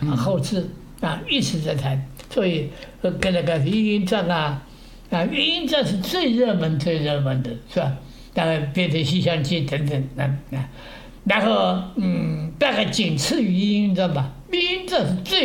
后置一直在谈，所以跟那个云云传云云传是最热门的，是吧？当然，变成西厢记等等然后大概仅次于云云传吧，云云传是最